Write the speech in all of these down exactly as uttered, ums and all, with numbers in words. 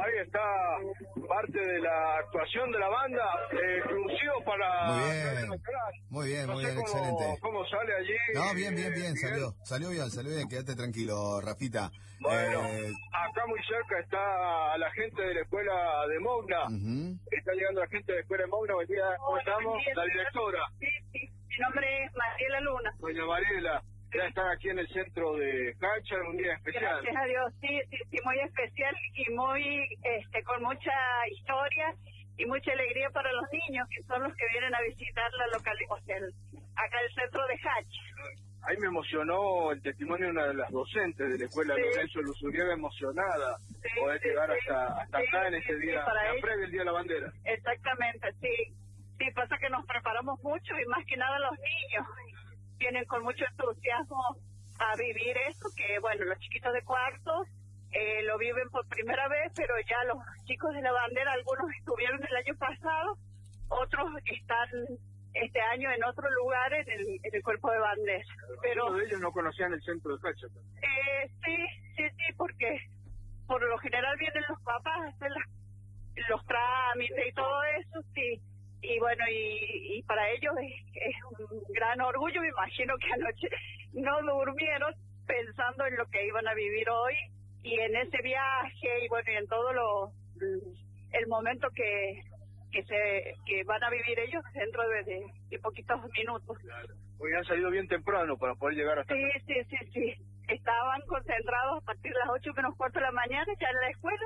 ahí está parte de la actuación de la banda, eh, exclusivo para... Muy bien, muy bien, no muy sé bien, cómo, excelente. ¿Cómo sale allí? No, bien, bien, eh, bien, salió, salió bien, salió bien, quédate tranquilo, Rafita. Bueno, Eh, acá muy cerca está la gente de la escuela de Mogna. uh-huh. Está llegando la gente de la escuela de Mogna. Buen día, ¿cómo Hola, estamos? buen día. La directora. Sí, sí. Mi nombre es Mariela Luna. Doña Mariela, ya están aquí en el centro de Cacha, un día especial. Gracias a Dios, sí, sí, sí, muy especial y muy, este, con mucha historia y mucha alegría para los niños, que son los que vienen a visitar la localidad, o sea, el, acá el centro de Cacha. Ahí me emocionó el testimonio de una de las docentes de la escuela, Sí. Lorenzo Luzuriaga, emocionada Sí, poder sí, llegar sí. hasta, hasta Sí, acá en sí, este sí, día, para la ellos. previa del Día de la Bandera. Exactamente, sí. Sí, pasa que nos preparamos mucho y más que nada los niños vienen con mucho entusiasmo a vivir esto, que bueno, los chiquitos de cuarto eh, lo viven por primera vez, pero ya los chicos de la bandera, algunos estuvieron el año pasado, otros están este año en otro lugar en el, en el cuerpo de bandera. Pero Algunos de ellos no conocían el centro de Cacha. eh, sí, sí, sí, porque por lo general vienen los papás a hacer las, los trámites y todo eso, sí. Y bueno, y, y para ellos es, es un gran orgullo. Me imagino que anoche no durmieron pensando en lo que iban a vivir hoy y en ese viaje y bueno, y en todo lo el momento que que se que van a vivir ellos dentro de, de, de poquitos minutos. Claro. Hoy han salido bien temprano para poder llegar hasta Sí, acá. sí, sí, sí. Estaban concentrados a partir de las ocho menos cuarto de la mañana ya en la escuela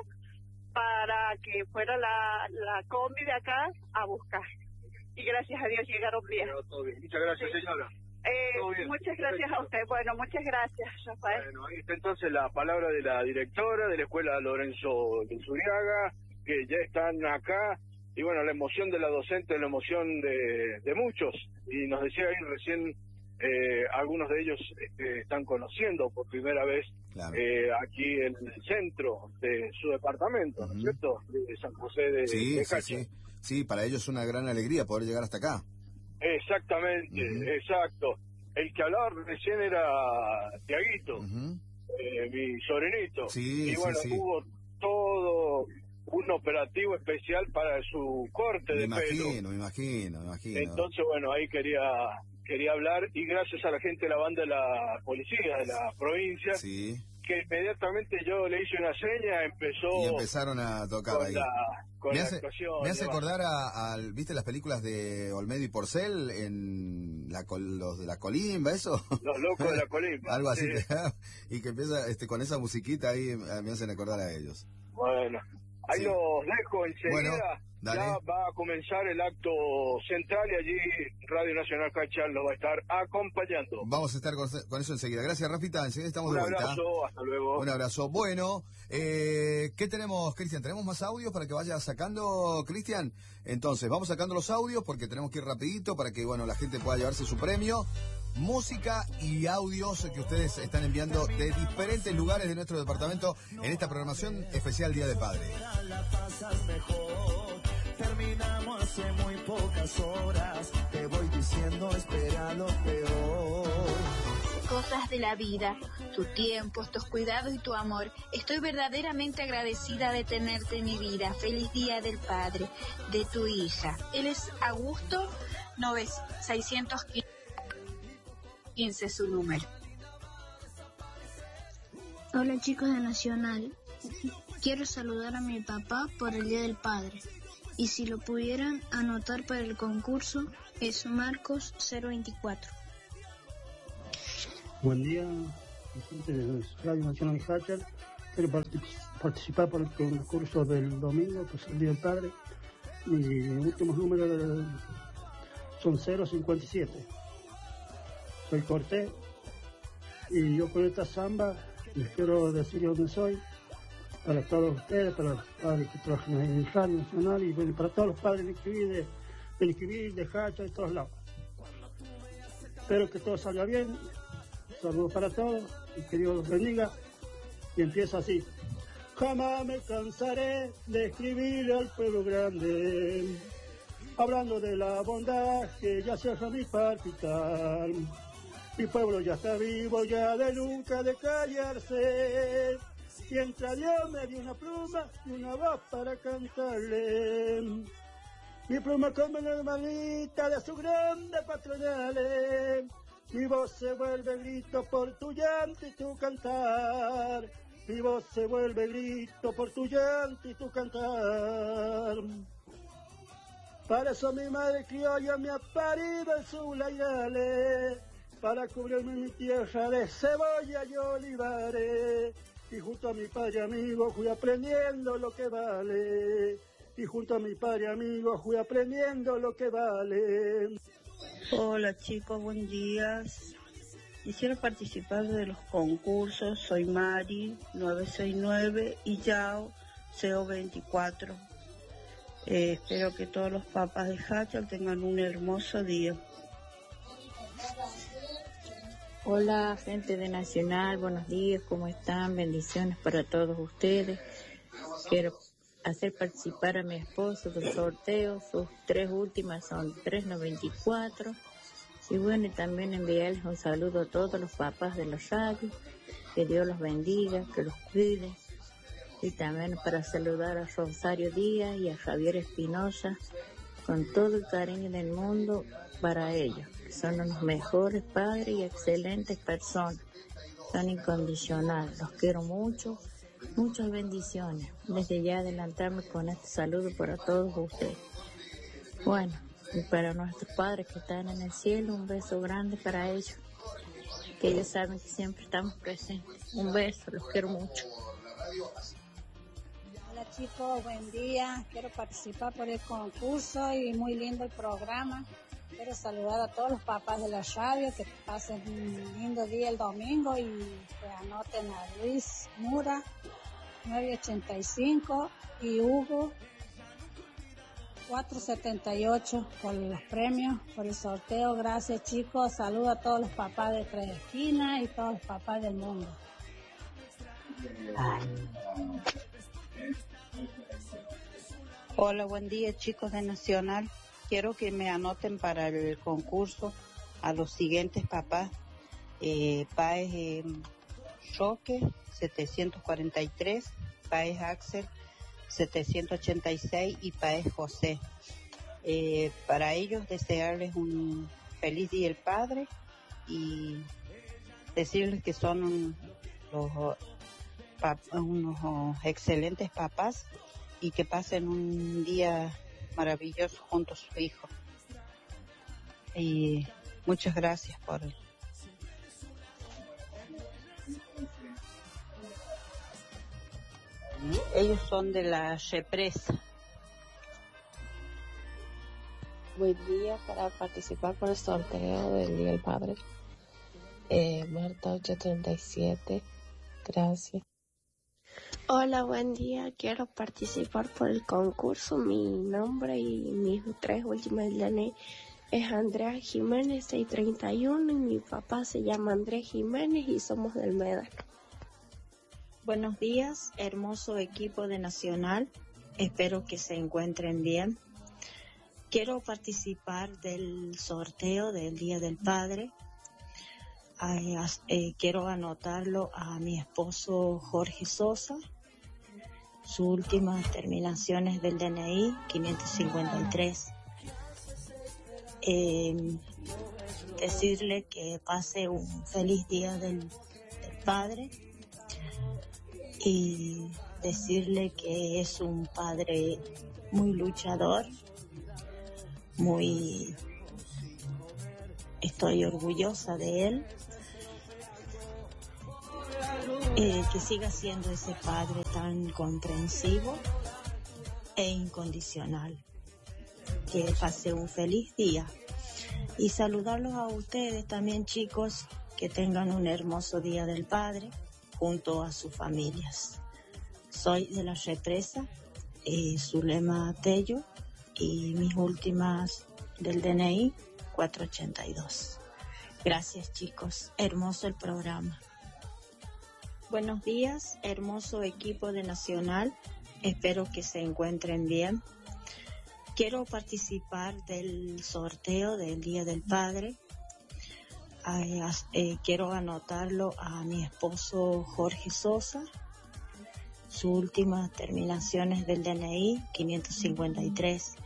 para que fuera la, la combi de acá a buscar. Y gracias a Dios llegaron bien. Pero todo bien. Muchas gracias, Sí. señora. Eh, Todo bien. muchas gracias a usted. Bueno, muchas gracias, Rafael. Bueno, ahí está entonces la palabra de la directora de la escuela Lorenzo Luzuriaga, que ya están acá. Y bueno, la emoción de la docente, la emoción de, de muchos. Y nos decía ahí recién, eh, algunos de ellos este, están conociendo por primera vez Claro. eh, aquí en el centro de su departamento, ¿no es Uh-huh. cierto? De San José de, Sí, de sí, Cacha. sí, sí, para ellos es una gran alegría poder llegar hasta acá. Exactamente, Uh-huh. exacto. El que hablaba recién era Tiaguito, Uh-huh. eh, mi sobrinito. Sí, y bueno, sí, sí. hubo todo un operativo especial para su corte Me de imagino, pelo. me imagino, me imagino. Entonces, bueno, ahí quería quería hablar y gracias a la gente de la banda de la policía de la provincia, Sí, que inmediatamente yo le hice una seña, empezó y empezaron a tocar con ahí. la, con Me la hace, actuación. me hace y demás. acordar a, al, ¿viste las películas de Olmedo y Porcel en la col- los de la colimba, eso? Los locos de la colimba. Algo así, Sí. y que empieza este con esa musiquita ahí, eh, me hacen acordar a ellos. Bueno, ahí Sí. los dejo enseguida. Bueno, dale. Ya va a comenzar el acto central y allí Radio Nacional Cacha lo va a estar acompañando. Vamos a estar con, con eso enseguida. Gracias, Rafita, enseguida estamos Un de vuelta. abrazo, hasta luego. Un abrazo. Bueno, eh, ¿qué tenemos, Cristian? ¿Tenemos más audios para que vaya sacando, Cristian? Entonces, vamos sacando los audios porque tenemos que ir rapidito para que, bueno, la gente pueda llevarse su premio. Música y audios que ustedes están enviando de diferentes lugares de nuestro departamento en esta programación especial Día del Padre. La pasas mejor. Terminamos hace muy pocas horas. Te voy diciendo, espera lo peor. Cosas de la vida, tu tiempo, tus cuidados y tu amor. Estoy verdaderamente agradecida de tenerte en mi vida. Feliz Día del Padre, de tu hija. Él es Augusto seiscientos quince, su número. Hola chicos de Nacional, quiero saludar a mi papá por el Día del Padre y si lo pudieran anotar para el concurso es Marcos cero veinticuatro. Buen día, gente de Radio Nacional Hacher. Quiero partic- participar por el concurso del domingo, pues el Día del Padre. Mi últimos números son cero cincuenta y siete. Soy Cortés y yo con esta samba les quiero decir dónde soy, para todos ustedes, para los padres que trabajan en Radio Nacional y bueno, para todos los padres de inscribir, de, de inscribir, de Hacha, de todos lados. Espero que todo salga bien. Saludos para todos y que Dios los bendiga. Y empieza así. Jamás me cansaré de escribir al pueblo grande, hablando de la bondad que ya se hace mi palpitar. Mi pueblo ya está vivo, ya de nunca de callarse. y entre Dios me dio una pluma y una voz para cantarle. Mi pluma como la hermanita de sus grandes patronales, mi voz se vuelve grito por tu llanto y tu cantar, mi voz se vuelve grito por tu llanto y tu cantar. Para eso mi madre criolla me ha parido en sus lairales, para cubrirme mi tierra de cebolla y olivares, y junto a mi padre amigo fui aprendiendo lo que vale, y junto a mi padre amigo fui aprendiendo lo que vale. Hola chicos, buen día. Quisiera participar de los concursos. Soy Mari, nueve seis nueve y Yao, cero veinticuatro. Eh, espero que todos los papás de Hachal tengan un hermoso día. Hola, gente de Nacional, buenos días, ¿cómo están? Bendiciones para todos ustedes. Quiero hacer participar a mi esposo del sorteo, sus tres últimas son tres noventa y cuatro. Y bueno, y también enviarles un saludo a todos los papás de los radios, que Dios los bendiga, que los cuide. Y también para saludar a Rosario Díaz y a Javier Espinosa, con todo el cariño del mundo para ellos, que son los mejores padres y excelentes personas, son incondicionales, los quiero mucho, muchas bendiciones. Desde ya adelantarme con este saludo para todos ustedes. Bueno, y para nuestros padres que están en el cielo, un beso grande para ellos, que ellos saben que siempre estamos presentes. Un beso, los quiero mucho. Hola chicos, buen día. Quiero participar por el concurso y muy lindo el programa. Quiero saludar a todos los papás de la radio, que pasen un lindo día el domingo y que anoten a Luis Mura, nueve ochenta y cinco, y Hugo, cuatro setenta y ocho, por los premios, por el sorteo. Gracias chicos, saludo a todos los papás de Tres Esquinas y todos los papás del mundo. Hola, buen día chicos de Nacional. Quiero que me anoten para el concurso a los siguientes papás. Eh, Páez eh, Roque, setecientos cuarenta y tres, Páez Axel, setecientos ochenta y seis y Páez José. Eh, para ellos desearles un feliz Día del Padre y decirles que son un, los, pap, unos excelentes papás y que pasen un día maravilloso junto a su hijo. Y muchas gracias por él. Ellos son de la represa. Buen día, para participar por el sorteo del Día del Padre. Eh, Marta ocho treinta y siete. Gracias. Hola, buen día. Quiero participar por el concurso. Mi nombre y mis tres últimas D N I es Andrea Jiménez seiscientos treinta y uno y mi papá se llama Andrés Jiménez y somos del Médano. Buenos días, hermoso equipo de Nacional. Espero que se encuentren bien. Quiero participar del sorteo del Día del Padre. Eh, eh, quiero anotarlo a mi esposo Jorge Sosa. Sus últimas terminaciones del D N I, quinientos cincuenta y tres. Eh, decirle que pase un feliz Día del, del Padre. Y decirle que es un padre muy luchador, muy... Estoy orgullosa de él. Eh, que siga siendo ese padre tan comprensivo e incondicional. Que pase un feliz día. Y saludarlos a ustedes también, chicos, que tengan un hermoso Día del Padre junto a sus familias. Soy de la represa, eh, Zulema Tello, y mis últimas del D N I, cuatrocientos ochenta y dos. Gracias chicos, hermoso el programa. Buenos días, hermoso equipo de Nacional, espero que se encuentren bien. Quiero participar del sorteo del Día del Padre. Eh, eh, quiero anotarlo a mi esposo Jorge Sosa. sus últimas terminaciones del D N I, quinientos cincuenta y tres.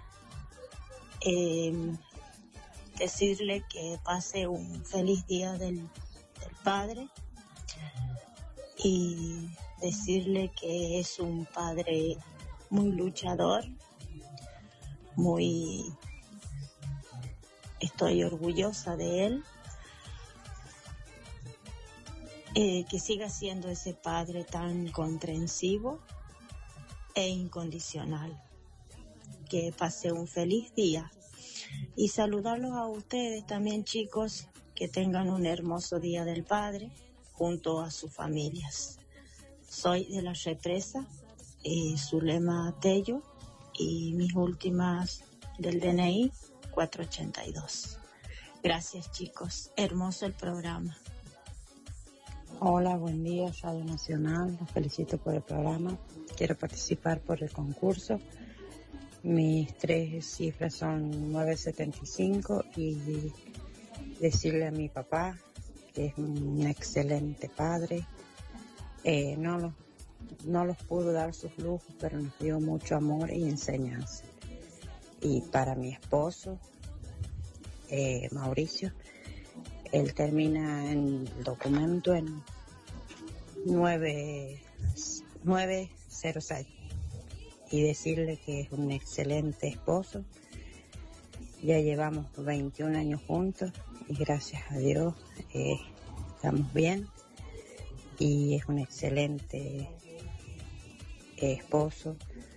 Eh, decirle que pase un feliz día del, del padre y decirle que es un padre muy luchador, muy... Estoy orgullosa de él, eh, que siga siendo ese padre tan comprensivo e incondicional. Que pase un feliz día y saludarlos a ustedes también, chicos, que tengan un hermoso día del padre junto a sus familias. Soy de la Represa, eh, Zulema Tello, y mis últimas del D N I cuatrocientos ochenta y dos. Gracias, chicos, hermoso el programa. Hola, buen día, Radio Nacional, los felicito por el programa, quiero participar por el concurso. Mis tres cifras son nueve setenta y cinco y decirle a mi papá que es un excelente padre. Eh, no, los, no los pudo dar sus lujos, pero nos dio mucho amor y enseñanza. Y para mi esposo, eh, Mauricio, él termina en el documento en nueve cero seis. Y decirle que es un excelente esposo. Ya llevamos veintiún años juntos y gracias a Dios eh, estamos bien. Y es un excelente eh, esposo.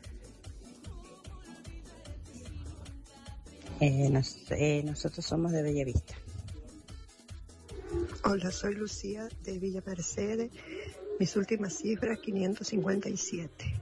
Eh, nos, eh, nosotros somos de Bellavista. Hola, soy Lucía de Villa Mercedes. Mis últimas cifras, quinientos cincuenta y siete.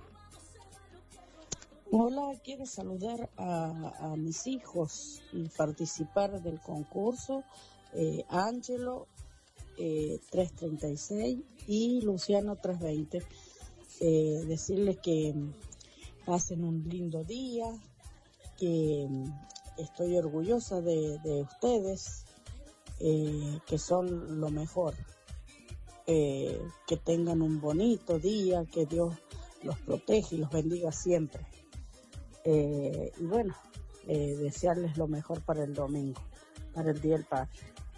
Hola, quiero saludar a, a mis hijos y participar del concurso. Eh, Ángelo, eh, trescientos treinta y seis, y Luciano, trescientos veinte. Eh, decirles que pasen un lindo día, que estoy orgullosa de, de ustedes, eh, que son lo mejor. Eh, que tengan un bonito día, que Dios los proteja y los bendiga siempre. Eh, y bueno, eh, desearles lo mejor para el domingo, para el Día del Padre.